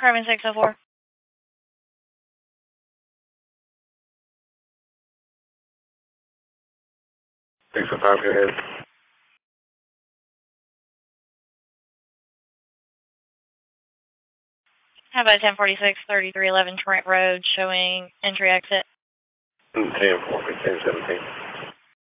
Carbon 604. Thanks for go ahead. How about 1046, 3311 Trent Road, showing entry exit? 10-4, 10-17.